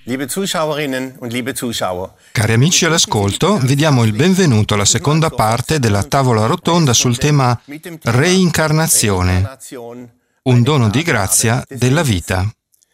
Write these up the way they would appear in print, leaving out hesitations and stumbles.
Liebe Zuschauerinnen und liebe Zuschauer. Cari amici all'ascolto, vi diamo il benvenuto alla seconda parte della tavola rotonda sul tema reincarnazione, un dono di grazia della vita.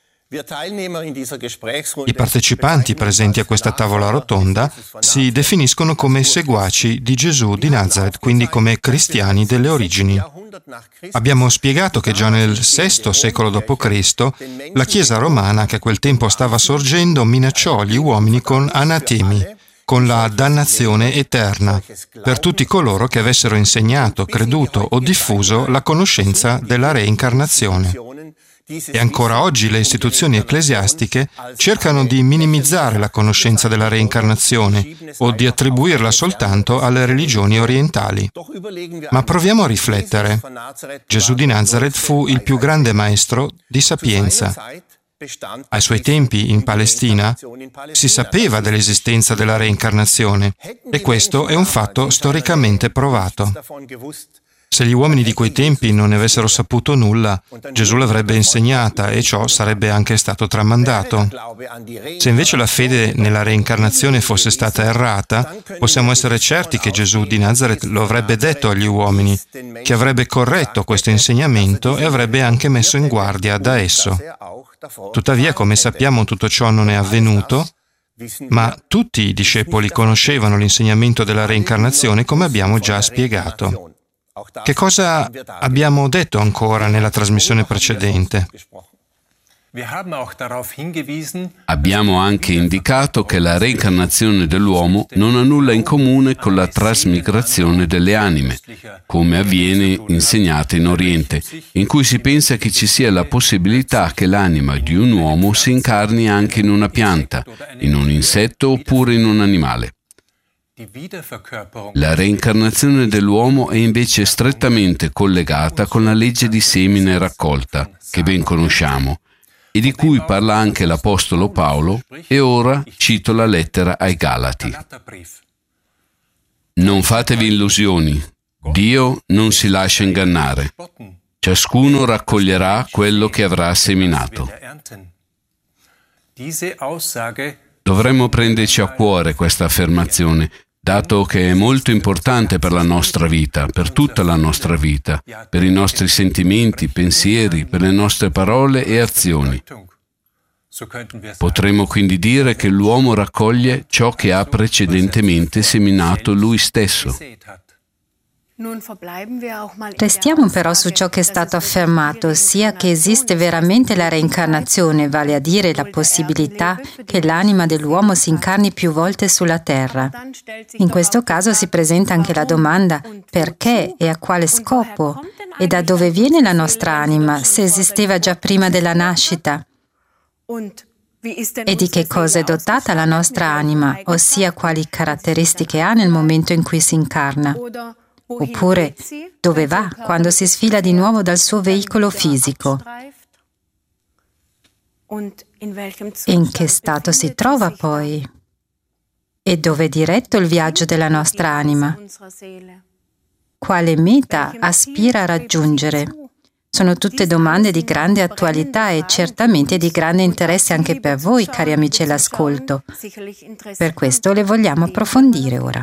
I partecipanti presenti a questa tavola rotonda si definiscono come seguaci di Gesù di Nazareth, quindi come cristiani delle origini. Abbiamo spiegato che già nel VI secolo d.C. la Chiesa romana, che a quel tempo stava sorgendo, minacciò gli uomini con anatemi, con la dannazione eterna, per tutti coloro che avessero insegnato, creduto o diffuso la conoscenza della reincarnazione. E ancora oggi le istituzioni ecclesiastiche cercano di minimizzare la conoscenza della reincarnazione o di attribuirla soltanto alle religioni orientali. Ma proviamo a riflettere. Gesù di Nazareth fu il più grande maestro di sapienza. Ai suoi tempi, in Palestina, si sapeva dell'esistenza della reincarnazione e questo è un fatto storicamente provato. Se gli uomini di quei tempi non ne avessero saputo nulla, Gesù l'avrebbe insegnata e ciò sarebbe anche stato tramandato. Se invece la fede nella reincarnazione fosse stata errata, possiamo essere certi che Gesù di Nazareth lo avrebbe detto agli uomini, che avrebbe corretto questo insegnamento e avrebbe anche messo in guardia da esso. Tuttavia, come sappiamo, tutto ciò non è avvenuto, ma tutti i discepoli conoscevano l'insegnamento della reincarnazione, come abbiamo già spiegato. Che cosa abbiamo detto ancora nella trasmissione precedente? Abbiamo anche indicato che la reincarnazione dell'uomo non ha nulla in comune con la trasmigrazione delle anime, come avviene insegnata in Oriente, in cui si pensa che ci sia la possibilità che l'anima di un uomo si incarni anche in una pianta, in un insetto oppure in un animale. La reincarnazione dell'uomo è invece strettamente collegata con la legge di semina e raccolta, che ben conosciamo, e di cui parla anche l'Apostolo Paolo, e ora cito la lettera ai Galati. Non fatevi illusioni, Dio non si lascia ingannare. Ciascuno raccoglierà quello che avrà seminato. Dovremmo prenderci a cuore questa affermazione, dato che è molto importante per la nostra vita, per tutta la nostra vita, per i nostri sentimenti, pensieri, per le nostre parole e azioni. Potremmo quindi dire che l'uomo raccoglie ciò che ha precedentemente seminato lui stesso. Restiamo però su ciò che è stato affermato, ossia che esiste veramente la reincarnazione, vale a dire la possibilità che l'anima dell'uomo si incarni più volte sulla terra. In questo caso si presenta anche la domanda: perché e a quale scopo? E da dove viene la nostra anima, se esisteva già prima della nascita? E di che cosa è dotata la nostra anima, ossia quali caratteristiche ha nel momento in cui si incarna? Oppure, dove va quando si sfila di nuovo dal suo veicolo fisico? E in che stato si trova poi? E dove è diretto il viaggio della nostra anima? Quale meta aspira a raggiungere? Sono tutte domande di grande attualità e certamente di grande interesse anche per voi, cari amici all'ascolto. Per questo le vogliamo approfondire ora.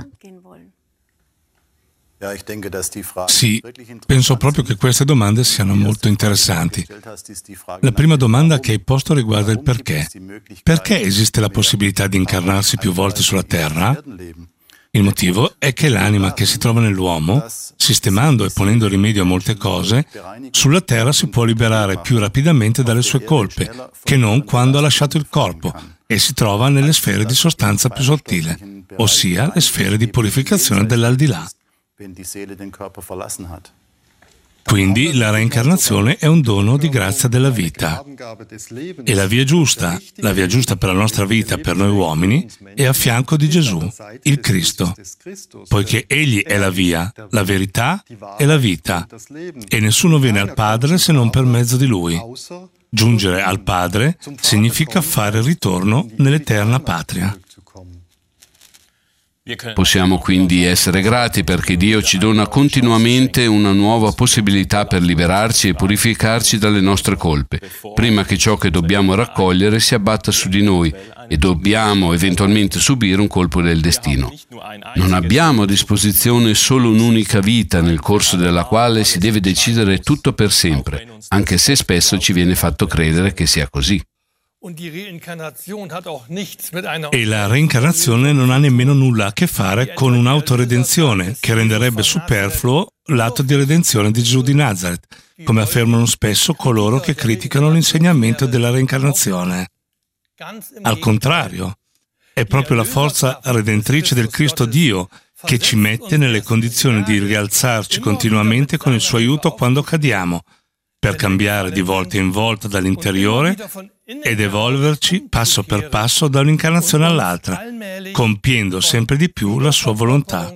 Sì, penso proprio che queste domande siano molto interessanti. La prima domanda che hai posto riguarda il perché. Perché esiste la possibilità di incarnarsi più volte sulla Terra? Il motivo è che l'anima che si trova nell'uomo, sistemando e ponendo rimedio a molte cose, sulla Terra si può liberare più rapidamente dalle sue colpe che non quando ha lasciato il corpo e si trova nelle sfere di sostanza più sottile, ossia le sfere di purificazione dell'aldilà. Quindi la reincarnazione è un dono di grazia della vita. E la via giusta per la nostra vita, per noi uomini, è a fianco di Gesù, il Cristo, poiché Egli è la via, la verità e la vita, e nessuno viene al Padre se non per mezzo di Lui. Giungere al Padre significa fare ritorno nell'eterna patria. Possiamo quindi essere grati perché Dio ci dona continuamente una nuova possibilità per liberarci e purificarci dalle nostre colpe, prima che ciò che dobbiamo raccogliere si abbatta su di noi e dobbiamo eventualmente subire un colpo del destino. Non abbiamo a disposizione solo un'unica vita nel corso della quale si deve decidere tutto per sempre, anche se spesso ci viene fatto credere che sia così. E la reincarnazione non ha nemmeno nulla a che fare con un'autoredenzione che renderebbe superfluo l'atto di redenzione di Gesù di Nazareth, come affermano spesso coloro che criticano l'insegnamento della reincarnazione. Al contrario, è proprio la forza redentrice del Cristo Dio che ci mette nelle condizioni di rialzarci continuamente con il suo aiuto quando cadiamo, per cambiare di volta in volta dall'interiore ed evolverci passo per passo da un'incarnazione all'altra, compiendo sempre di più la sua volontà.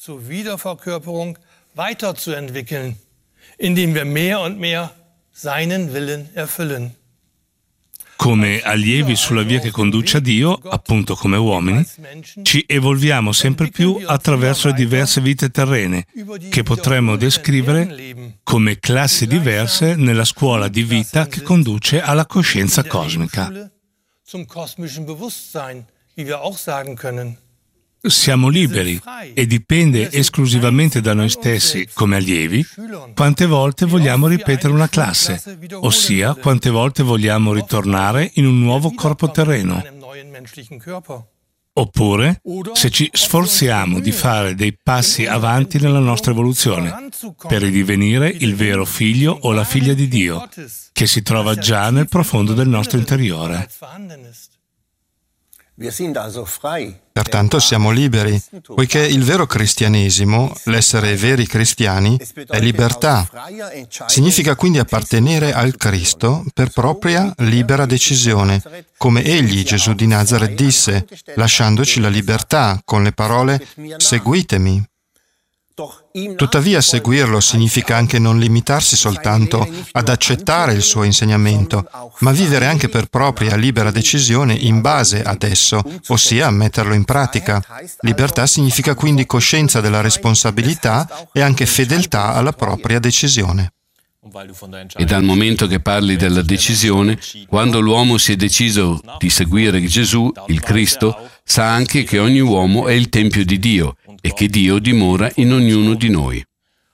Come allievi sulla via che conduce a Dio, appunto come uomini, ci evolviamo sempre più attraverso le diverse vite terrene, che potremmo descrivere come classi diverse nella scuola di vita che conduce alla coscienza cosmica. Siamo liberi e dipende esclusivamente da noi stessi, come allievi, quante volte vogliamo ripetere una classe, ossia quante volte vogliamo ritornare in un nuovo corpo terreno. Oppure, se ci sforziamo di fare dei passi avanti nella nostra evoluzione, per ridivenire il vero figlio o la figlia di Dio, che si trova già nel profondo del nostro interiore. Pertanto siamo liberi, poiché il vero cristianesimo, l'essere veri cristiani, è libertà. Significa quindi appartenere al Cristo per propria libera decisione, come egli, Gesù di Nazareth, disse, lasciandoci la libertà con le parole «Seguitemi». Tuttavia seguirlo significa anche non limitarsi soltanto ad accettare il suo insegnamento, ma vivere anche per propria libera decisione in base ad esso, ossia metterlo in pratica. Libertà significa quindi coscienza della responsabilità e anche fedeltà alla propria decisione. E dal momento che parli della decisione, quando l'uomo si è deciso di seguire Gesù, il Cristo, sa anche che ogni uomo è il Tempio di Dio e che Dio dimora in ognuno di noi.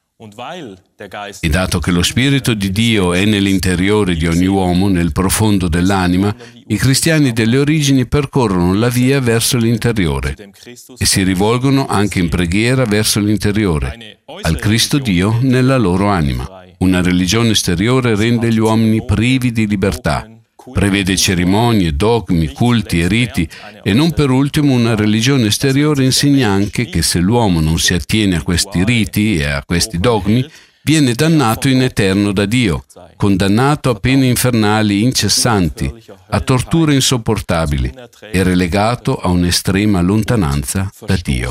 E dato che lo Spirito di Dio è nell'interiore di ogni uomo, nel profondo dell'anima, i cristiani delle origini percorrono la via verso l'interiore e si rivolgono anche in preghiera verso l'interiore, al Cristo Dio nella loro anima. Una religione esteriore rende gli uomini privi di libertà. Prevede cerimonie, dogmi, culti e riti e non per ultimo una religione esteriore insegna anche che se l'uomo non si attiene a questi riti e a questi dogmi viene dannato in eterno da Dio, condannato a pene infernali incessanti, a torture insopportabili e relegato a un'estrema lontananza da Dio.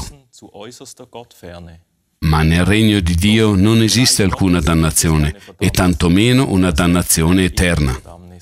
Ma nel regno di Dio non esiste alcuna dannazione e tantomeno una dannazione eterna.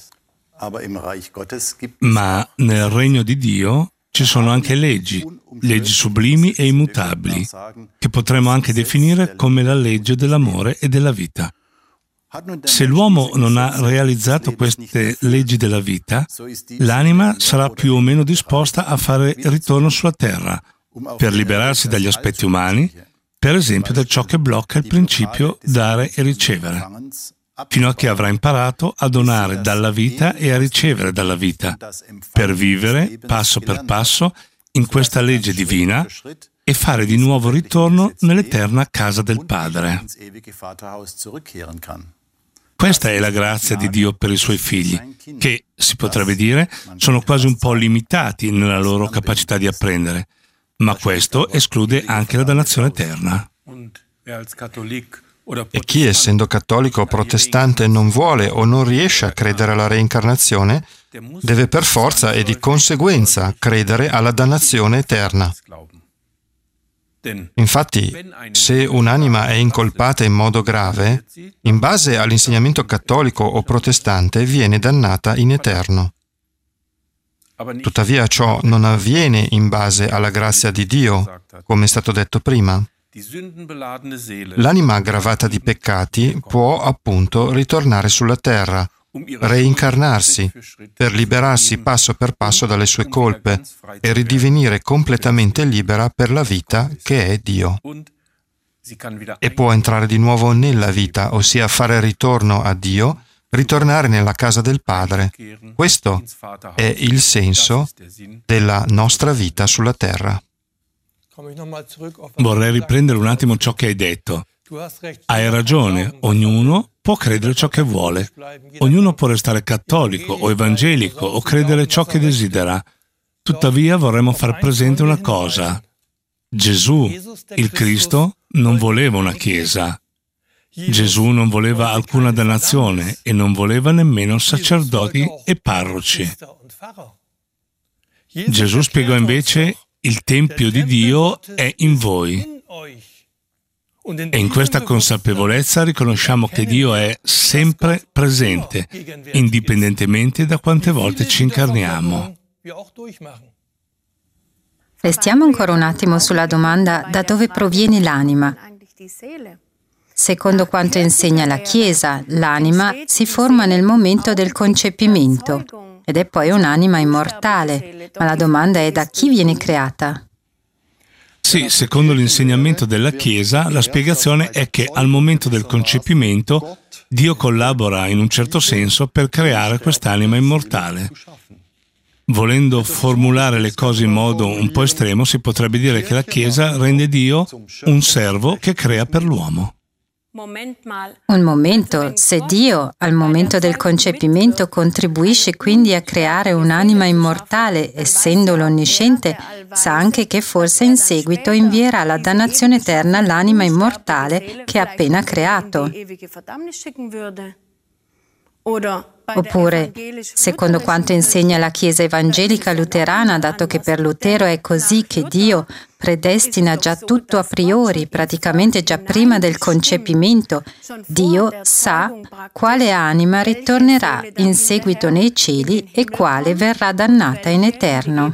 Ma nel regno di Dio ci sono anche leggi sublimi e immutabili, che potremmo anche definire come la legge dell'amore e della vita. Se l'uomo non ha realizzato queste leggi della vita, l'anima sarà più o meno disposta a fare ritorno sulla terra, per liberarsi dagli aspetti umani, per esempio da ciò che blocca il principio dare e ricevere, fino a che avrà imparato a donare dalla vita e a ricevere dalla vita, per vivere passo per passo in questa legge divina e fare di nuovo ritorno nell'eterna casa del Padre. Questa è la grazia di Dio per i suoi figli, che, si potrebbe dire, sono quasi un po' limitati nella loro capacità di apprendere, ma questo esclude anche la dannazione eterna. E chi, essendo cattolico o protestante, non vuole o non riesce a credere alla reincarnazione, deve per forza e di conseguenza credere alla dannazione eterna. Infatti, se un'anima è incolpata in modo grave, in base all'insegnamento cattolico o protestante viene dannata in eterno. Tuttavia ciò non avviene in base alla grazia di Dio, come è stato detto prima. L'anima aggravata di peccati può appunto ritornare sulla terra, reincarnarsi, per liberarsi passo per passo dalle sue colpe e ridivenire completamente libera per la vita che è Dio. E può entrare di nuovo nella vita, ossia fare ritorno a Dio, ritornare nella casa del Padre. Questo è il senso della nostra vita sulla terra. Vorrei riprendere un attimo ciò che hai detto. Hai ragione, ognuno può credere ciò che vuole. Ognuno può restare cattolico o evangelico o credere ciò che desidera. Tuttavia vorremmo far presente una cosa. Gesù, il Cristo, non voleva una chiesa. Gesù non voleva alcuna dannazione e non voleva nemmeno sacerdoti e parroci. Gesù spiegò invece: il Tempio di Dio è in voi. E in questa consapevolezza riconosciamo che Dio è sempre presente, indipendentemente da quante volte ci incarniamo. Restiamo ancora un attimo sulla domanda: da dove proviene l'anima? Secondo quanto insegna la Chiesa, l'anima si forma nel momento del concepimento ed è poi un'anima immortale. Ma la domanda è: da chi viene creata? Sì, secondo l'insegnamento della Chiesa, la spiegazione è che al momento del concepimento Dio collabora in un certo senso per creare quest'anima immortale. Volendo formulare le cose in modo un po' estremo, si potrebbe dire che la Chiesa rende Dio un servo che crea per l'uomo. Un momento, se Dio al momento del concepimento contribuisce quindi a creare un'anima immortale, essendo l'onnisciente, sa anche che forse in seguito invierà la dannazione eterna all'anima immortale che ha appena creato. Oppure, secondo quanto insegna la Chiesa evangelica luterana, dato che per Lutero è così che Dio predestina già tutto a priori, praticamente già prima del concepimento, Dio sa quale anima ritornerà in seguito nei cieli e quale verrà dannata in eterno.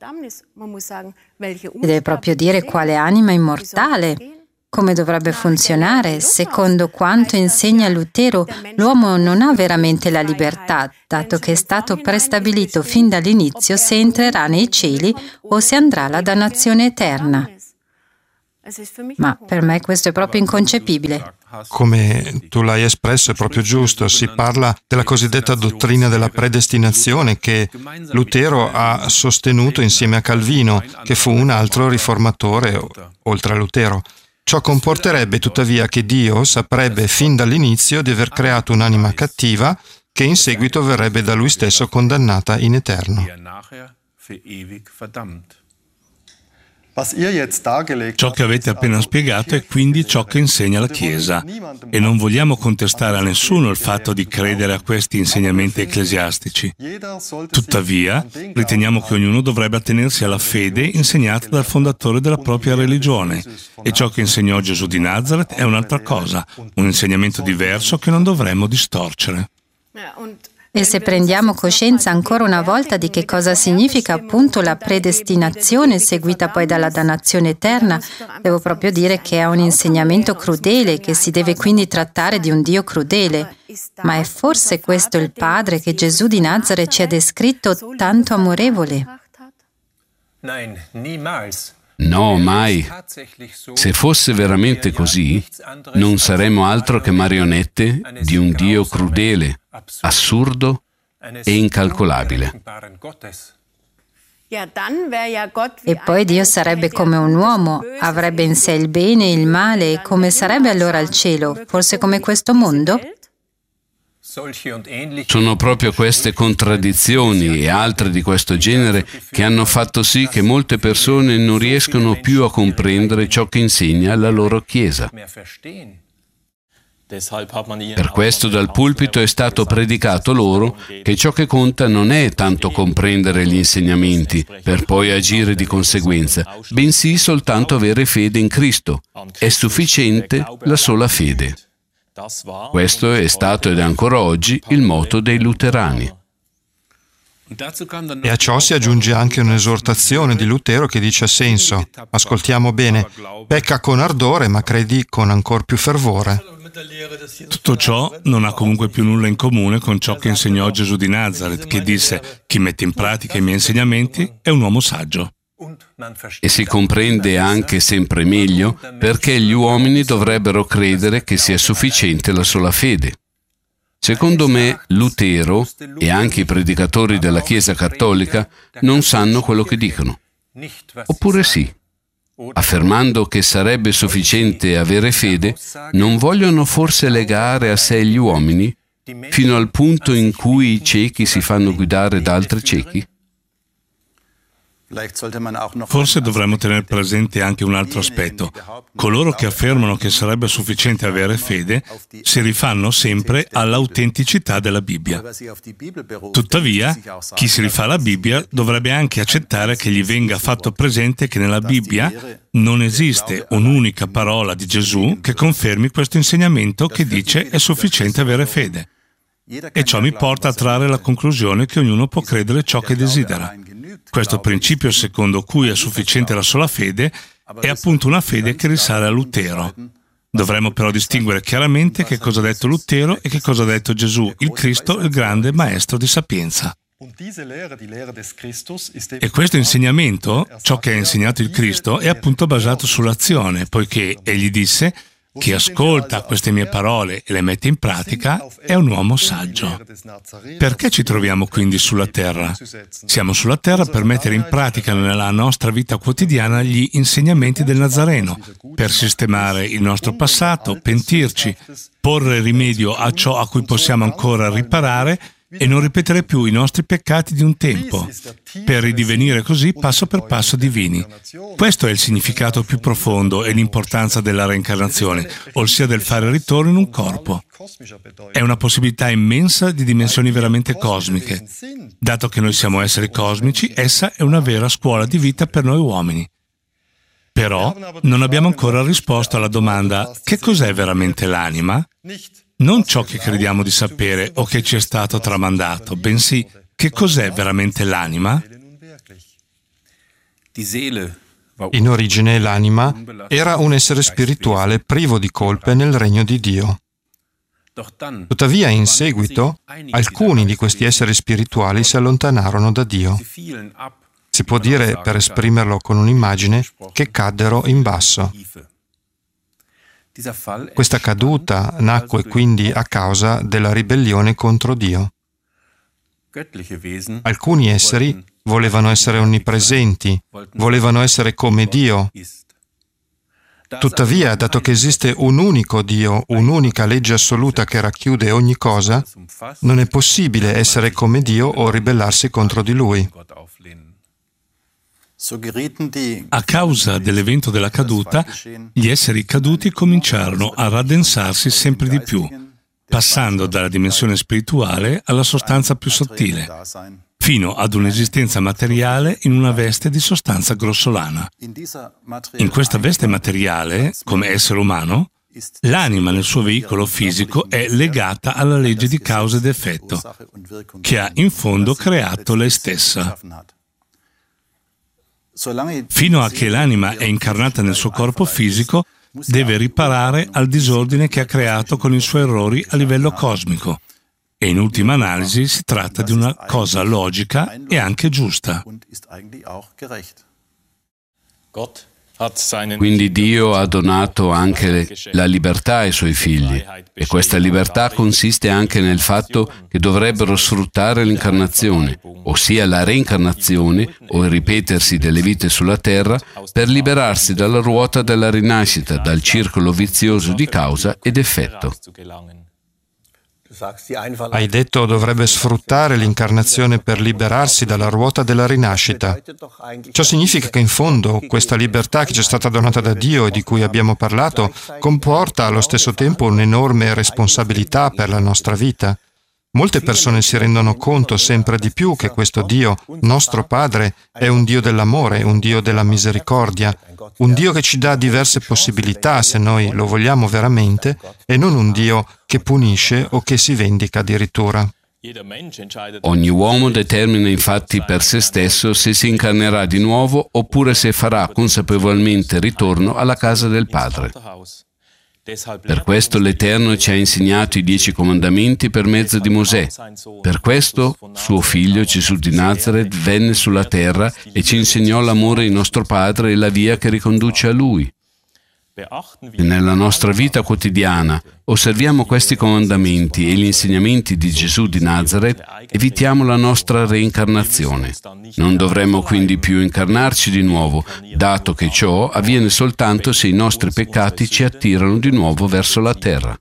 Deve proprio dire quale anima immortale. Come dovrebbe funzionare? Secondo quanto insegna Lutero, l'uomo non ha veramente la libertà, dato che è stato prestabilito fin dall'inizio se entrerà nei cieli o se andrà alla dannazione eterna. Ma per me questo è proprio inconcepibile. Come tu l'hai espresso è proprio giusto, si parla della cosiddetta dottrina della predestinazione che Lutero ha sostenuto insieme a Calvino, che fu un altro riformatore oltre a Lutero. Ciò comporterebbe tuttavia che Dio saprebbe fin dall'inizio di aver creato un'anima cattiva che in seguito verrebbe da Lui stesso condannata in eterno. Ciò che avete appena spiegato è quindi ciò che insegna la Chiesa e non vogliamo contestare a nessuno il fatto di credere a questi insegnamenti ecclesiastici. Tuttavia, riteniamo che ognuno dovrebbe attenersi alla fede insegnata dal fondatore della propria religione e ciò che insegnò Gesù di Nazareth è un'altra cosa, un insegnamento diverso che non dovremmo distorcere. E se prendiamo coscienza ancora una volta di che cosa significa appunto la predestinazione seguita poi dalla dannazione eterna, devo proprio dire che è un insegnamento crudele, che si deve quindi trattare di un Dio crudele. Ma è forse questo il Padre che Gesù di Nazareth ci ha descritto tanto amorevole? No, mai. Se fosse veramente così, non saremmo altro che marionette di un Dio crudele, assurdo e incalcolabile. E poi Dio sarebbe come un uomo, avrebbe in sé il bene e il male, e come sarebbe allora il cielo? Forse come questo mondo? Sono proprio queste contraddizioni e altre di questo genere che hanno fatto sì che molte persone non riescono più a comprendere ciò che insegna la loro Chiesa. Per questo dal pulpito è stato predicato loro che ciò che conta non è tanto comprendere gli insegnamenti per poi agire di conseguenza, bensì soltanto avere fede in Cristo. È sufficiente la sola fede. Questo è stato ed è ancora oggi il motto dei luterani. E a ciò si aggiunge anche un'esortazione di Lutero che dice a senso: ascoltiamo bene, pecca con ardore ma credi con ancor più fervore. Tutto ciò non ha comunque più nulla in comune con ciò che insegnò Gesù di Nazareth, che disse: chi mette in pratica i miei insegnamenti è un uomo saggio. E si comprende anche sempre meglio perché gli uomini dovrebbero credere che sia sufficiente la sola fede. Secondo me, Lutero e anche i predicatori della Chiesa cattolica non sanno quello che dicono. Oppure sì. Affermando che sarebbe sufficiente avere fede, non vogliono forse legare a sé gli uomini fino al punto in cui i ciechi si fanno guidare da altri ciechi? Forse dovremmo tenere presente anche un altro aspetto. Coloro che affermano che sarebbe sufficiente avere fede si rifanno sempre all'autenticità della Bibbia. Tuttavia, chi si rifà alla Bibbia dovrebbe anche accettare che gli venga fatto presente che nella Bibbia non esiste un'unica parola di Gesù che confermi questo insegnamento che dice è sufficiente avere fede. E ciò mi porta a trarre la conclusione che ognuno può credere ciò che desidera. Questo principio secondo cui è sufficiente la sola fede è appunto una fede che risale a Lutero. Dovremmo però distinguere chiaramente che cosa ha detto Lutero e che cosa ha detto Gesù, il Cristo, il grande maestro di sapienza. E questo insegnamento, ciò che ha insegnato il Cristo, è appunto basato sull'azione, poiché egli disse: chi ascolta queste mie parole e le mette in pratica è un uomo saggio. Perché ci troviamo quindi sulla terra? Siamo sulla terra per mettere in pratica nella nostra vita quotidiana gli insegnamenti del Nazareno, per sistemare il nostro passato, pentirci, porre rimedio a ciò a cui possiamo ancora riparare e non ripetere più i nostri peccati di un tempo, per ridivenire così passo per passo divini. Questo è il significato più profondo e l'importanza della reincarnazione, ossia del fare ritorno in un corpo. È una possibilità immensa di dimensioni veramente cosmiche. Dato che noi siamo esseri cosmici, essa è una vera scuola di vita per noi uomini. Però non abbiamo ancora risposto alla domanda: che cos'è veramente l'anima? Non ciò che crediamo di sapere o che ci è stato tramandato, bensì che cos'è veramente l'anima? In origine l'anima era un essere spirituale privo di colpe nel regno di Dio. Tuttavia, in seguito, alcuni di questi esseri spirituali si allontanarono da Dio. Si può dire, per esprimerlo con un'immagine, che caddero in basso. Questa caduta nacque quindi a causa della ribellione contro Dio. Alcuni esseri volevano essere onnipresenti, volevano essere come Dio. Tuttavia, dato che esiste un unico Dio, un'unica legge assoluta che racchiude ogni cosa, non è possibile essere come Dio o ribellarsi contro di Lui. A causa dell'evento della caduta, gli esseri caduti cominciarono a raddensarsi sempre di più, passando dalla dimensione spirituale alla sostanza più sottile, fino ad un'esistenza materiale in una veste di sostanza grossolana. In questa veste materiale, come essere umano, l'anima nel suo veicolo fisico è legata alla legge di causa ed effetto, che ha in fondo creato lei stessa. Fino a che l'anima è incarnata nel suo corpo fisico, deve riparare al disordine che ha creato con i suoi errori a livello cosmico. E in ultima analisi si tratta di una cosa logica e anche giusta. Quindi Dio ha donato anche la libertà ai suoi figli, e questa libertà consiste anche nel fatto che dovrebbero sfruttare l'incarnazione, ossia la reincarnazione o il ripetersi delle vite sulla terra, per liberarsi dalla ruota della rinascita, dal circolo vizioso di causa ed effetto. Hai detto dovrebbe sfruttare l'incarnazione per liberarsi dalla ruota della rinascita. Ciò significa che in fondo questa libertà che ci è stata donata da Dio e di cui abbiamo parlato comporta allo stesso tempo un'enorme responsabilità per la nostra vita. Molte persone si rendono conto sempre di più che questo Dio, nostro Padre, è un Dio dell'amore, un Dio della misericordia, un Dio che ci dà diverse possibilità se noi lo vogliamo veramente, e non un Dio che punisce o che si vendica addirittura. Ogni uomo determina infatti per se stesso se si incarnerà di nuovo oppure se farà consapevolmente ritorno alla casa del Padre. Per questo l'Eterno ci ha insegnato i 10 comandamenti per mezzo di Mosè. Per questo suo figlio Gesù di Nazaret venne sulla terra e ci insegnò l'amore di nostro Padre e la via che riconduce a Lui. E nella nostra vita quotidiana osserviamo questi comandamenti e gli insegnamenti di Gesù di Nazaret, evitiamo la nostra reincarnazione. Non dovremmo quindi più incarnarci di nuovo, dato che ciò avviene soltanto se i nostri peccati ci attirano di nuovo verso la terra.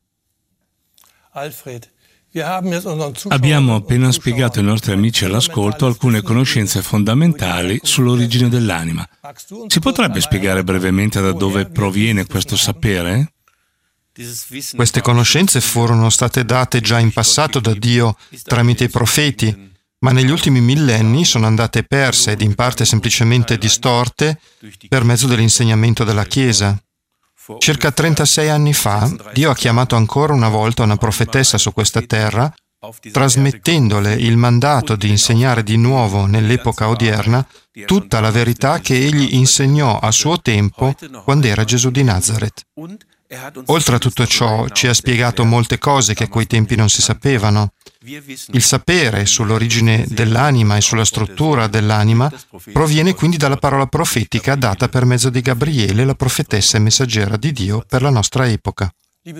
Abbiamo appena spiegato ai nostri amici all'ascolto alcune conoscenze fondamentali sull'origine dell'anima. Si potrebbe spiegare brevemente da dove proviene questo sapere? Queste conoscenze furono state date già in passato da Dio tramite i profeti, ma negli ultimi millenni sono andate perse ed in parte semplicemente distorte per mezzo dell'insegnamento della Chiesa. Circa 36 anni fa, Dio ha chiamato ancora una volta una profetessa su questa terra, trasmettendole il mandato di insegnare di nuovo nell'epoca odierna tutta la verità che egli insegnò a suo tempo quando era Gesù di Nazaret. Oltre a tutto ciò, ci ha spiegato molte cose che a quei tempi non si sapevano. Il sapere sull'origine dell'anima e sulla struttura dell'anima proviene quindi dalla parola profetica data per mezzo di Gabriele, la profetessa e messaggera di Dio per la nostra epoca.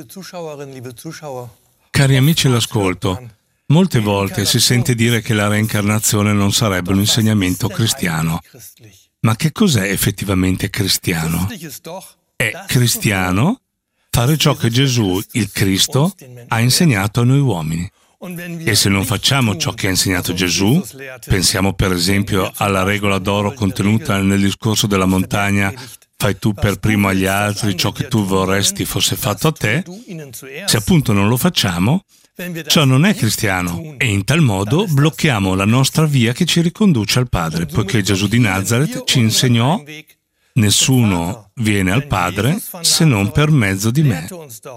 Cari amici all'ascolto, molte volte si sente dire che la reincarnazione non sarebbe un insegnamento cristiano. Ma che cos'è effettivamente cristiano? È cristiano fare ciò che Gesù, il Cristo, ha insegnato a noi uomini. E se non facciamo ciò che ha insegnato Gesù, pensiamo per esempio alla regola d'oro contenuta nel discorso della montagna, fai tu per primo agli altri ciò che tu vorresti fosse fatto a te, se appunto non lo facciamo, ciò non è cristiano e in tal modo blocchiamo la nostra via che ci riconduce al Padre, poiché Gesù di Nazaret ci insegnò: nessuno viene al Padre se non per mezzo di me.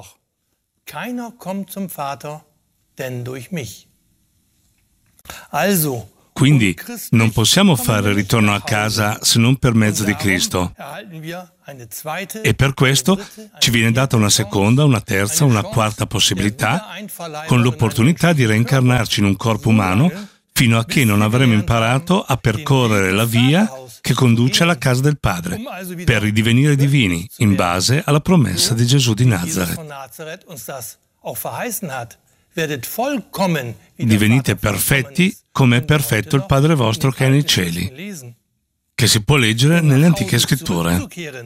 Quindi non possiamo fare ritorno a casa se non per mezzo di Cristo. E per questo ci viene data una seconda, una terza, una quarta possibilità, con l'opportunità di reincarnarci in un corpo umano fino a che non avremo imparato a percorrere la via che conduce alla casa del Padre, per ridivenire divini, in base alla promessa di Gesù di Nazaret. Divenite perfetti come è perfetto il Padre vostro che è nei cieli, che si può leggere nelle antiche scritture.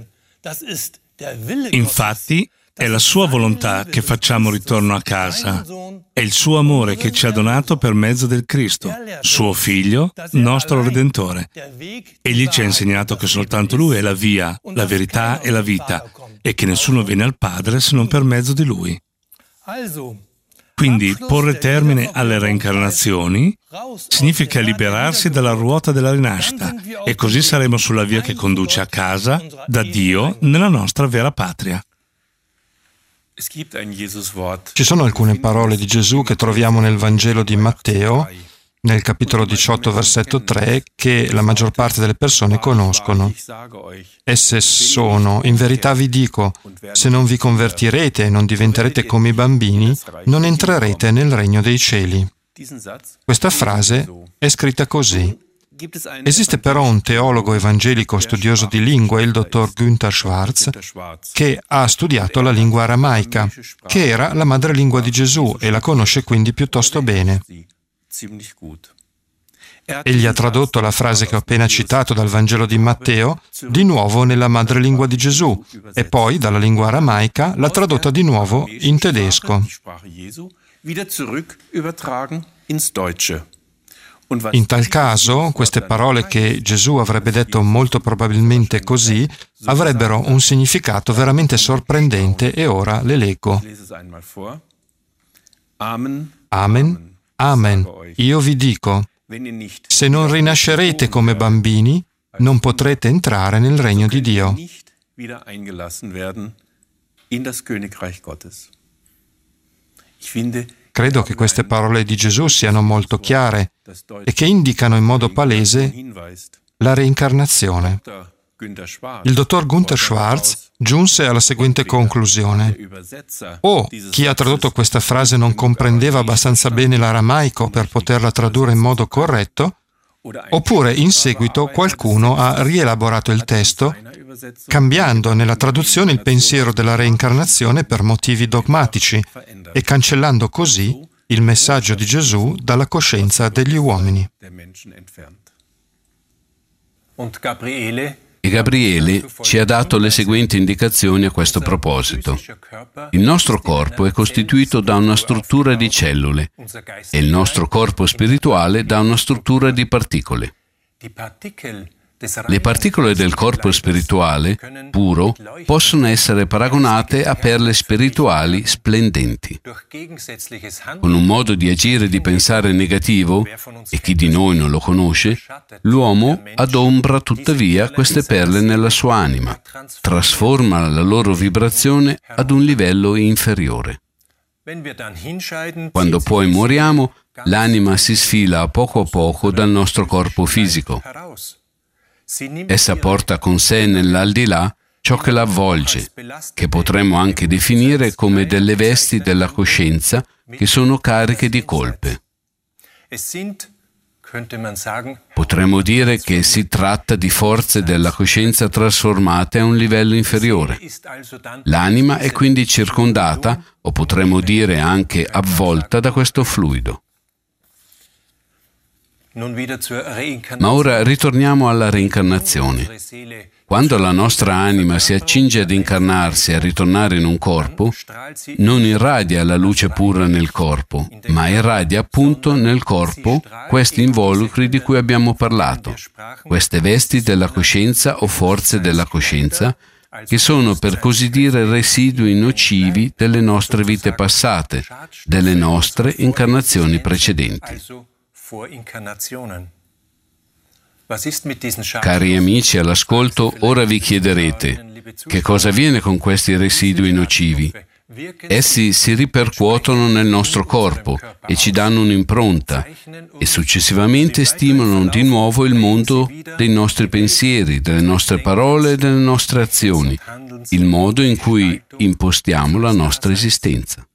Infatti, è la sua volontà che facciamo ritorno a casa. È il suo amore che ci ha donato per mezzo del Cristo, suo Figlio, nostro Redentore. Egli ci ha insegnato che soltanto Lui è la via, la verità e la vita, e che nessuno viene al Padre se non per mezzo di Lui. Quindi, porre termine alle reincarnazioni significa liberarsi dalla ruota della rinascita, e così saremo sulla via che conduce a casa, da Dio, nella nostra vera patria. Ci sono alcune parole di Gesù che troviamo nel Vangelo di Matteo, nel capitolo 18, versetto 3, che la maggior parte delle persone conoscono. Esse sono: in verità vi dico, se non vi convertirete e non diventerete come i bambini, non entrerete nel regno dei cieli. Questa frase è scritta così. Esiste però un teologo evangelico studioso di lingua, il dottor Günther Schwarz, che ha studiato la lingua aramaica, che era la madrelingua di Gesù e la conosce quindi piuttosto bene. Egli ha tradotto la frase che ho appena citato dal Vangelo di Matteo di nuovo nella madrelingua di Gesù e poi dalla lingua aramaica l'ha tradotta di nuovo in tedesco. In tal caso, queste parole che Gesù avrebbe detto molto probabilmente così, avrebbero un significato veramente sorprendente e ora le leggo. Amen, amen, io vi dico, se non rinascerete come bambini, non potrete entrare nel regno di Dio. credo che queste parole di Gesù siano molto chiare e che indicano in modo palese la reincarnazione. Il dottor Günther Schwarz giunse alla seguente conclusione: o chi ha tradotto questa frase non comprendeva abbastanza bene l'aramaico per poterla tradurre in modo corretto, oppure in seguito qualcuno ha rielaborato il testo, cambiando nella traduzione il pensiero della reincarnazione per motivi dogmatici e cancellando così il messaggio di Gesù dalla coscienza degli uomini. E Gabriele ci ha dato le seguenti indicazioni a questo proposito. Il nostro corpo è costituito da una struttura di cellule e il nostro corpo spirituale da una struttura di particole. Le particole del corpo spirituale, puro, possono essere paragonate a perle spirituali splendenti. Con un modo di agire e di pensare negativo, e chi di noi non lo conosce, l'uomo adombra tuttavia queste perle nella sua anima, trasforma la loro vibrazione ad un livello inferiore. Quando poi moriamo, l'anima si sfila a poco dal nostro corpo fisico. Essa porta con sé nell'aldilà ciò che la avvolge, che potremmo anche definire come delle vesti della coscienza che sono cariche di colpe. Potremmo dire che si tratta di forze della coscienza trasformate a un livello inferiore. L'anima è quindi circondata, o potremmo dire anche avvolta, da questo fluido. Ma ora ritorniamo alla reincarnazione. Quando la nostra anima si accinge ad incarnarsi e a ritornare in un corpo, non irradia la luce pura nel corpo, ma irradia appunto nel corpo questi involucri di cui abbiamo parlato, queste vesti della coscienza o forze della coscienza, che sono per così dire residui nocivi delle nostre vite passate, delle nostre incarnazioni precedenti. Cari amici all'ascolto, ora vi chiederete: che cosa avviene con questi residui nocivi? Essi si ripercuotono nel nostro corpo e ci danno un'impronta e successivamente stimolano di nuovo il mondo dei nostri pensieri, delle nostre parole e delle nostre azioni, il modo in cui impostiamo la nostra esistenza.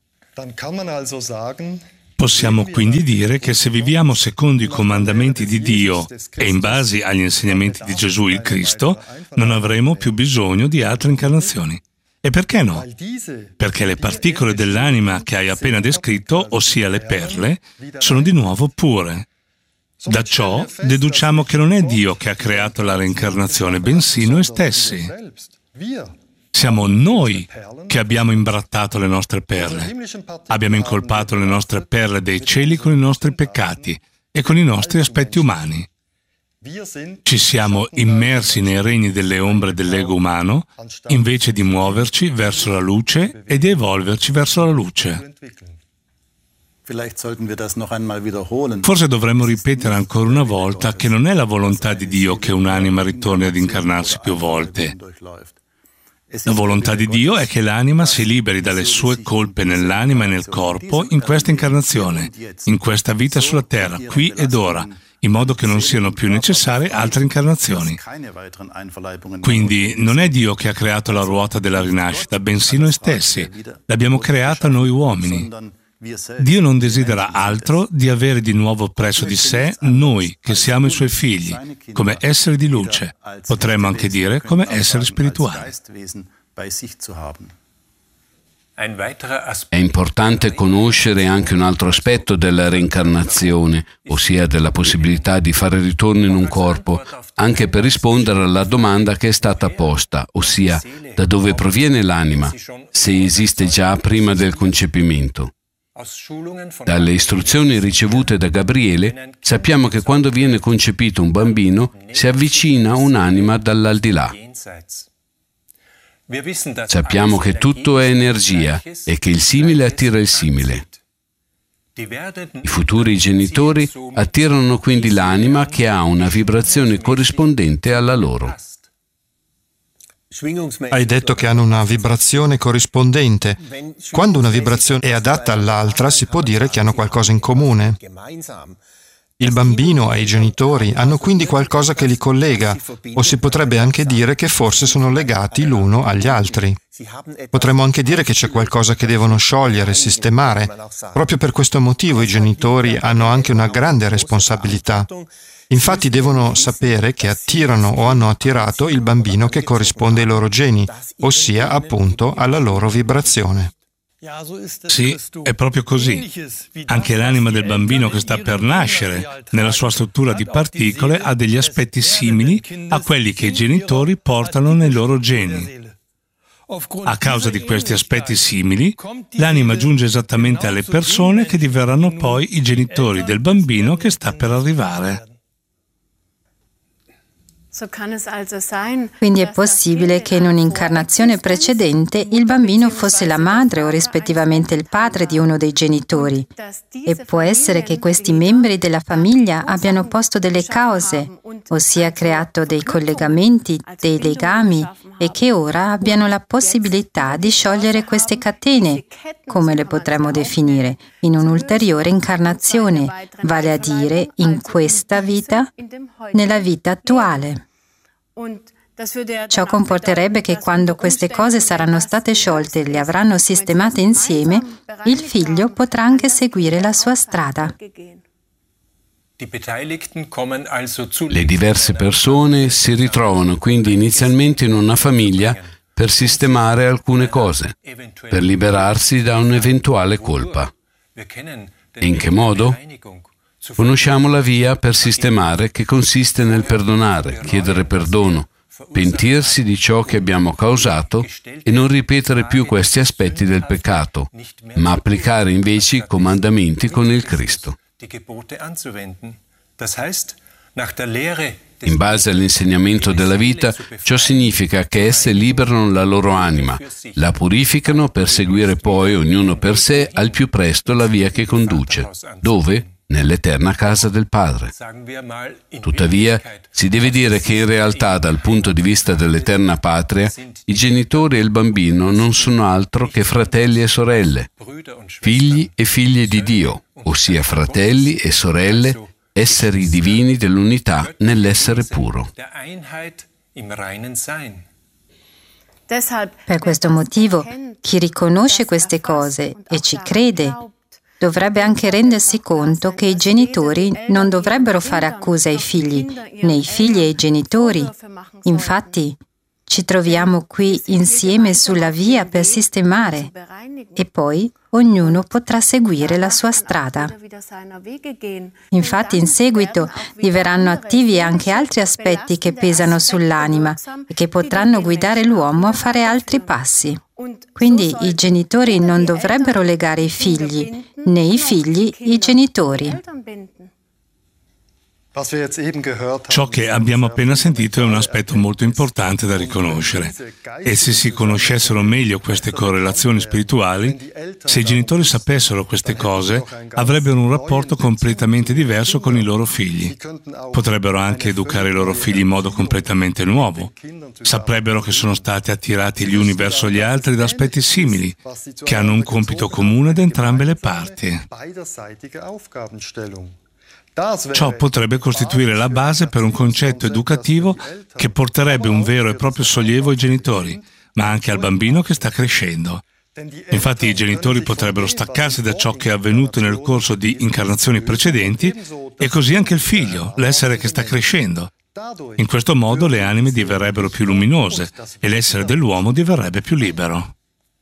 Possiamo quindi dire che se viviamo secondo i comandamenti di Dio e in base agli insegnamenti di Gesù il Cristo, non avremo più bisogno di altre incarnazioni. E perché no? Perché le particole dell'anima che hai appena descritto, ossia le perle, sono di nuovo pure. Da ciò deduciamo che non è Dio che ha creato la reincarnazione, bensì noi stessi. Siamo noi che abbiamo imbrattato le nostre perle. Abbiamo incolpato le nostre perle dei cieli con i nostri peccati e con i nostri aspetti umani. Ci siamo immersi nei regni delle ombre dell'ego umano invece di muoverci verso la luce e di evolverci verso la luce. Forse dovremmo ripetere ancora una volta che non è la volontà di Dio che un'anima ritorni ad incarnarsi più volte. La volontà di Dio è che l'anima si liberi dalle sue colpe nell'anima e nel corpo in questa incarnazione, in questa vita sulla terra, qui ed ora, in modo che non siano più necessarie altre incarnazioni. Quindi non è Dio che ha creato la ruota della rinascita, bensì noi stessi. L'abbiamo creata noi uomini. Dio non desidera altro di avere di nuovo presso di sé noi, che siamo i suoi figli, come esseri di luce, potremmo anche dire come esseri spirituali. È importante conoscere anche un altro aspetto della reincarnazione, ossia della possibilità di fare ritorno in un corpo, anche per rispondere alla domanda che è stata posta, ossia da dove proviene l'anima, se esiste già prima del concepimento. Dalle istruzioni ricevute da Gabriele sappiamo che quando viene concepito un bambino si avvicina un'anima dall'aldilà. Sappiamo che tutto è energia e che il simile attira il simile. I futuri genitori attirano quindi l'anima che ha una vibrazione corrispondente alla loro. Hai detto che hanno una vibrazione corrispondente. Quando una vibrazione è adatta all'altra, si può dire che hanno qualcosa in comune. Il bambino e i genitori hanno quindi qualcosa che li collega, o si potrebbe anche dire che forse sono legati l'uno agli altri. Potremmo anche dire che c'è qualcosa che devono sciogliere, sistemare. Proprio per questo motivo i genitori hanno anche una grande responsabilità. Infatti devono sapere che attirano o hanno attirato il bambino che corrisponde ai loro geni, ossia appunto alla loro vibrazione. Sì, è proprio così. Anche l'anima del bambino che sta per nascere, nella sua struttura di particole, ha degli aspetti simili a quelli che i genitori portano nei loro geni. A causa di questi aspetti simili, l'anima giunge esattamente alle persone che diverranno poi i genitori del bambino che sta per arrivare. Quindi è possibile che in un'incarnazione precedente il bambino fosse la madre o rispettivamente il padre di uno dei genitori. E può essere che questi membri della famiglia abbiano posto delle cause, ossia creato dei collegamenti, dei legami, e che ora abbiano la possibilità di sciogliere queste catene, come le potremmo definire, in un'ulteriore incarnazione, vale a dire in questa vita, nella vita attuale. Ciò comporterebbe che quando queste cose saranno state sciolte e le avranno sistemate insieme, il figlio potrà anche seguire la sua strada. Le diverse persone si ritrovano quindi inizialmente in una famiglia per sistemare alcune cose, per liberarsi da un'eventuale colpa. E in che modo? Conosciamo la via per sistemare, che consiste nel perdonare, chiedere perdono, pentirsi di ciò che abbiamo causato e non ripetere più questi aspetti del peccato, ma applicare invece i comandamenti con il Cristo. In base all'insegnamento della vita, ciò significa che esse liberano la loro anima, la purificano per seguire poi, ognuno per sé, al più presto la via che conduce. Dove? Nell'eterna casa del Padre. Tuttavia, si deve dire che in realtà, dal punto di vista dell'eterna patria, i genitori e il bambino non sono altro che fratelli e sorelle, figli e figlie di Dio, ossia fratelli e sorelle, esseri divini dell'unità nell'essere puro. Per questo motivo, chi riconosce queste cose e ci crede, dovrebbe anche rendersi conto che i genitori non dovrebbero fare accuse ai figli, né i figli ai genitori. Infatti, ci troviamo qui insieme sulla via per sistemare e poi ognuno potrà seguire la sua strada. Infatti, in seguito diverranno attivi anche altri aspetti che pesano sull'anima e che potranno guidare l'uomo a fare altri passi. Quindi i genitori non dovrebbero legare i figli, né i figli i genitori. Ciò che abbiamo appena sentito è un aspetto molto importante da riconoscere. E se si conoscessero meglio queste correlazioni spirituali, se i genitori sapessero queste cose, avrebbero un rapporto completamente diverso con i loro figli. Potrebbero anche educare i loro figli in modo completamente nuovo. Saprebbero che sono stati attirati gli uni verso gli altri da aspetti simili, che hanno un compito comune da entrambe le parti. Ciò potrebbe costituire la base per un concetto educativo che porterebbe un vero e proprio sollievo ai genitori, ma anche al bambino che sta crescendo. Infatti i genitori potrebbero staccarsi da ciò che è avvenuto nel corso di incarnazioni precedenti e così anche il figlio, l'essere che sta crescendo. In questo modo le anime diverrebbero più luminose e l'essere dell'uomo diverrebbe più libero.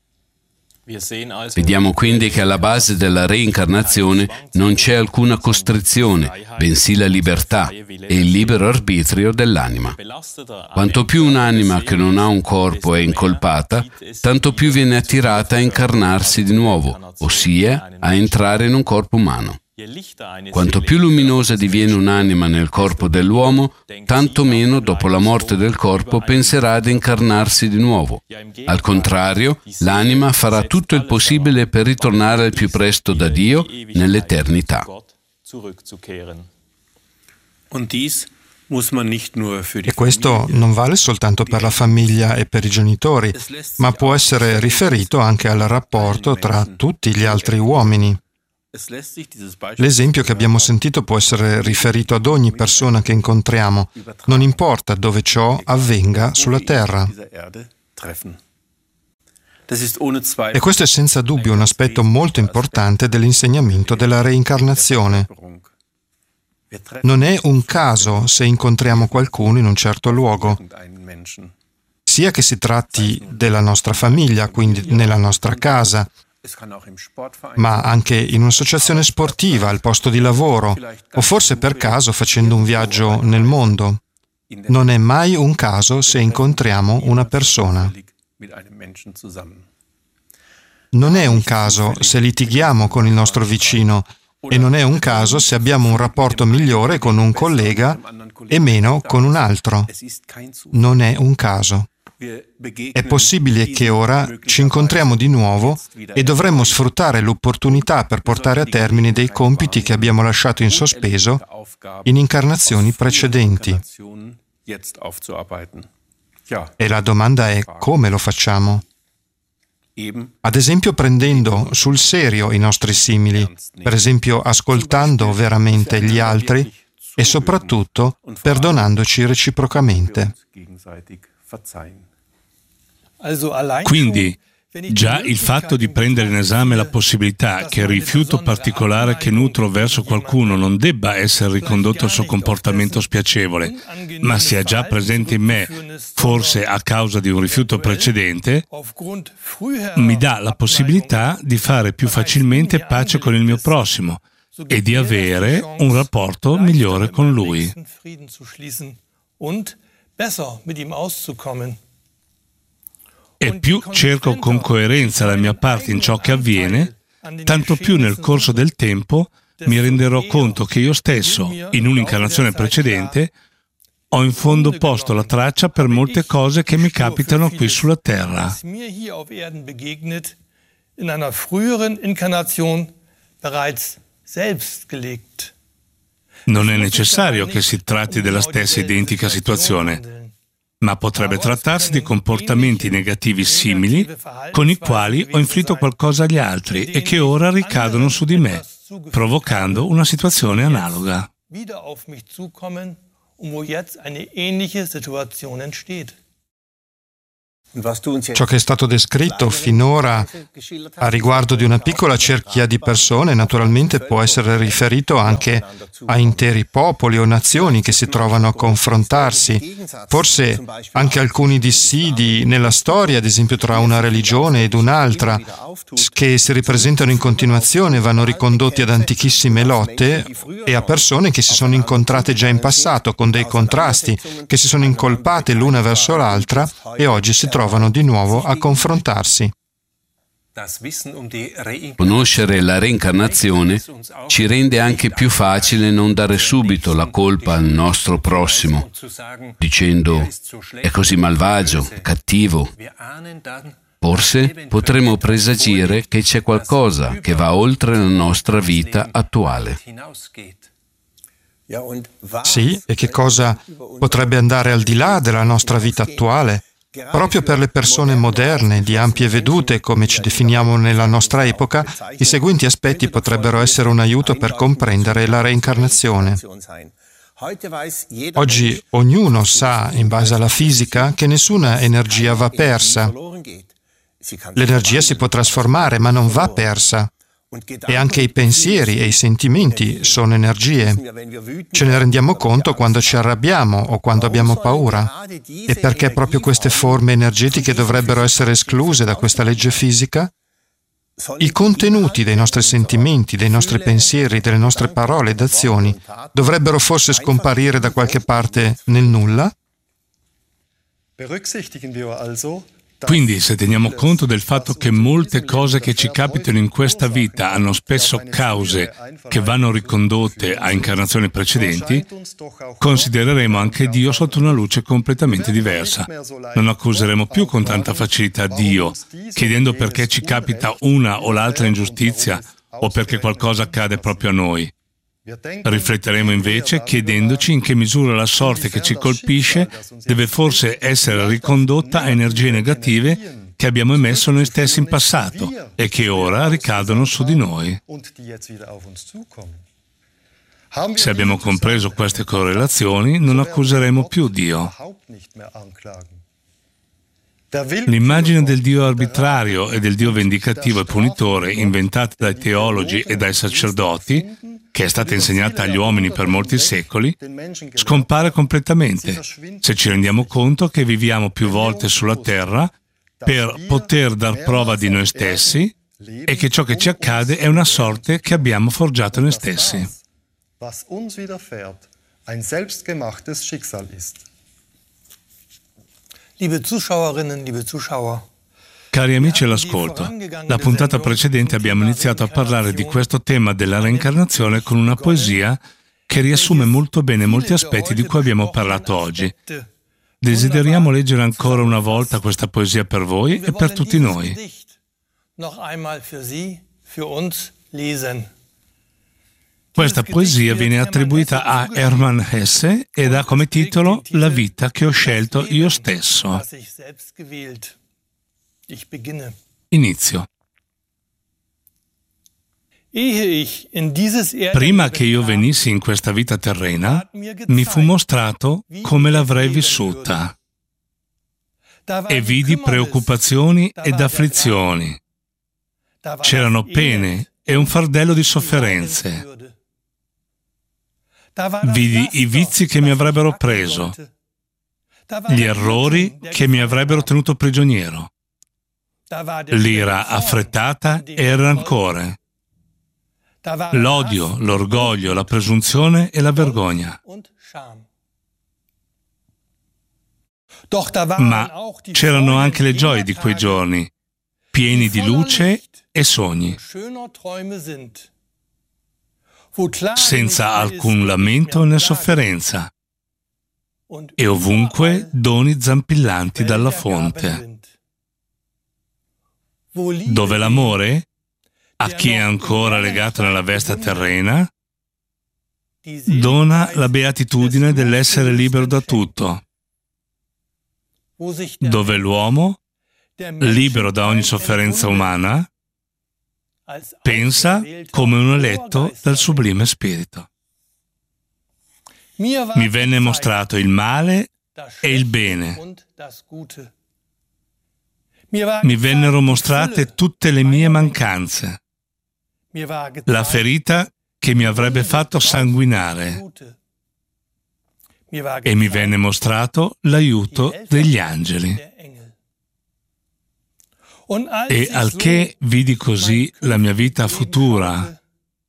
Vediamo quindi che alla base della reincarnazione non c'è alcuna costrizione, bensì la libertà e il libero arbitrio dell'anima. Quanto più un'anima che non ha un corpo è incolpata, tanto più viene attirata a incarnarsi di nuovo, ossia a entrare in un corpo umano. Quanto più luminosa diviene un'anima nel corpo dell'uomo, tanto meno dopo la morte del corpo penserà ad incarnarsi di nuovo. Al contrario, l'anima farà tutto il possibile per ritornare al più presto da Dio nell'eternità. E questo non vale soltanto per la famiglia e per i genitori, ma può essere riferito anche al rapporto tra tutti gli altri uomini. L'esempio che abbiamo sentito può essere riferito ad ogni persona che incontriamo, non importa dove ciò avvenga sulla terra. E questo è senza dubbio un aspetto molto importante dell'insegnamento della reincarnazione. Non è un caso se incontriamo qualcuno in un certo luogo, sia che si tratti della nostra famiglia, quindi nella nostra casa, ma anche in un'associazione sportiva, al posto di lavoro, o forse per caso facendo un viaggio nel mondo. Non è mai un caso se incontriamo una persona. Non è un caso se litighiamo con il nostro vicino e non è un caso se abbiamo un rapporto migliore con un collega e meno con un altro. Non è un caso. È possibile che ora ci incontriamo di nuovo e dovremmo sfruttare l'opportunità per portare a termine dei compiti che abbiamo lasciato in sospeso in incarnazioni precedenti. E la domanda è: come lo facciamo? Ad esempio prendendo sul serio i nostri simili, per esempio ascoltando veramente gli altri e soprattutto perdonandoci reciprocamente. Quindi, già il fatto di prendere in esame la possibilità che il rifiuto particolare che nutro verso qualcuno non debba essere ricondotto al suo comportamento spiacevole, ma sia già presente in me, forse a causa di un rifiuto precedente, mi dà la possibilità di fare più facilmente pace con il mio prossimo e di avere un rapporto migliore con lui. E più cerco con coerenza la mia parte in ciò che avviene, tanto più nel corso del tempo mi renderò conto che io stesso, in un'incarnazione precedente, ho in fondo posto la traccia per molte cose che mi capitano qui sulla Terra. Non è necessario che si tratti della stessa identica situazione, ma potrebbe trattarsi di comportamenti negativi simili con i quali ho inflitto qualcosa agli altri e che ora ricadono su di me, provocando una situazione analoga. Ciò che è stato descritto finora a riguardo di una piccola cerchia di persone naturalmente può essere riferito anche a interi popoli o nazioni che si trovano a confrontarsi, forse anche alcuni dissidi nella storia, ad esempio tra una religione ed un'altra, che si ripresentano in continuazione, vanno ricondotti ad antichissime lotte e a persone che si sono incontrate già in passato con dei contrasti, che si sono incolpate l'una verso l'altra e oggi si trovano di nuovo a confrontarsi. Conoscere la reincarnazione ci rende anche più facile non dare subito la colpa al nostro prossimo, dicendo è così malvagio, cattivo. Forse potremmo presagire che c'è qualcosa che va oltre la nostra vita attuale. Sì, e che cosa potrebbe andare al di là della nostra vita attuale? Proprio per le persone moderne, di ampie vedute, come ci definiamo nella nostra epoca, i seguenti aspetti potrebbero essere un aiuto per comprendere la reincarnazione. Oggi ognuno sa, in base alla fisica, che nessuna energia va persa. L'energia si può trasformare, ma non va persa. E anche i pensieri e i sentimenti sono energie. Ce ne rendiamo conto quando ci arrabbiamo o quando abbiamo paura. E perché proprio queste forme energetiche dovrebbero essere escluse da questa legge fisica? I contenuti dei nostri sentimenti, dei nostri pensieri, delle nostre parole ed azioni dovrebbero forse scomparire da qualche parte nel nulla? Quindi, se teniamo conto del fatto che molte cose che ci capitano in questa vita hanno spesso cause che vanno ricondotte a incarnazioni precedenti, considereremo anche Dio sotto una luce completamente diversa. Non accuseremo più con tanta facilità Dio, chiedendo perché ci capita una o l'altra ingiustizia o perché qualcosa accade proprio a noi. Rifletteremo invece chiedendoci in che misura la sorte che ci colpisce deve forse essere ricondotta a energie negative che abbiamo emesso noi stessi in passato e che ora ricadono su di noi. Se abbiamo compreso queste correlazioni, non accuseremo più Dio. L'immagine del Dio arbitrario e del Dio vendicativo e punitore inventata dai teologi e dai sacerdoti, che è stata insegnata agli uomini per molti secoli, scompare completamente se ci rendiamo conto che viviamo più volte sulla terra per poter dar prova di noi stessi e che ciò che ci accade è una sorte che abbiamo forgiato noi stessi. Was uns widerfährt, ein selbstgemachtes Schicksal ist. Liebe Zuschauerinnen, liebe Zuschauer, cari amici all'ascolto, la puntata precedente abbiamo iniziato a parlare di questo tema della reincarnazione con una poesia che riassume molto bene molti aspetti di cui abbiamo parlato oggi. Desideriamo leggere ancora una volta questa poesia per voi e per tutti noi. Questa poesia viene attribuita a Hermann Hesse ed ha come titolo La vita che ho scelto io stesso. Inizio. Prima che io venissi in questa vita terrena, mi fu mostrato come l'avrei vissuta e vidi preoccupazioni ed afflizioni. C'erano pene e un fardello di sofferenze. Vidi i vizi che mi avrebbero preso, gli errori che mi avrebbero tenuto prigioniero, l'ira affrettata e il rancore, l'odio, l'orgoglio, la presunzione e la vergogna. Ma c'erano anche le gioie di quei giorni, pieni di luce e sogni, senza alcun lamento né sofferenza, e ovunque doni zampillanti dalla fonte. Dove l'amore, a chi è ancora legato nella veste terrena, dona la beatitudine dell'essere libero da tutto. Dove l'uomo, libero da ogni sofferenza umana, pensa come un eletto dal sublime spirito. Mi venne mostrato il male e il bene. Mi vennero mostrate tutte le mie mancanze, la ferita che mi avrebbe fatto sanguinare, e mi venne mostrato l'aiuto degli angeli. E al che vidi così la mia vita futura,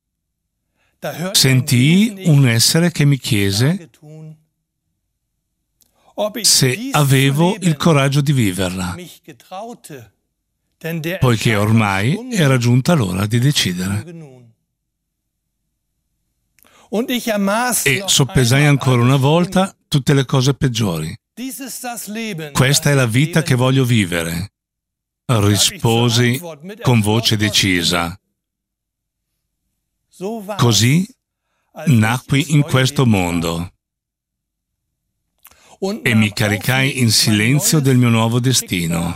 sentii un essere che mi chiese se avevo il coraggio di viverla, poiché ormai era giunta l'ora di decidere. E soppesai ancora una volta tutte le cose peggiori. Questa è la vita che voglio vivere, risposi con voce decisa. Così nacqui in questo mondo e mi caricai in silenzio del mio nuovo destino.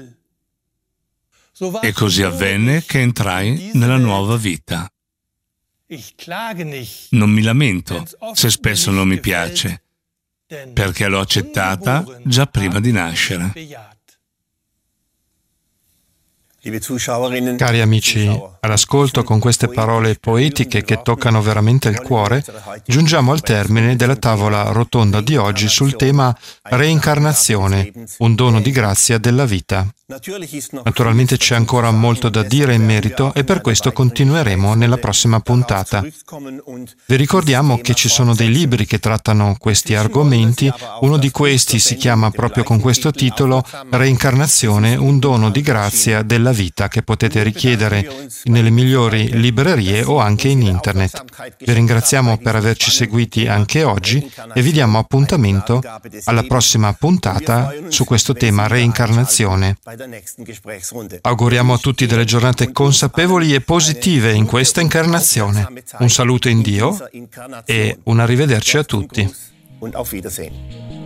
E così avvenne che entrai nella nuova vita. Non mi lamento se spesso non mi piace, perché l'ho accettata già prima di nascere. Cari amici, all'ascolto con queste parole poetiche che toccano veramente il cuore, giungiamo al termine della tavola rotonda di oggi sul tema reincarnazione, un dono di grazia della vita. Naturalmente c'è ancora molto da dire in merito e per questo continueremo nella prossima puntata. Vi ricordiamo che ci sono dei libri che trattano questi argomenti, uno di questi si chiama proprio con questo titolo Reincarnazione, un dono di grazia della della vita che potete richiedere nelle migliori librerie o anche in internet. Vi ringraziamo per averci seguiti anche oggi e vi diamo appuntamento alla prossima puntata su questo tema reincarnazione. Auguriamo a tutti delle giornate consapevoli e positive in questa incarnazione. Un saluto in Dio e un arrivederci a tutti. Und auf Wiedersehen.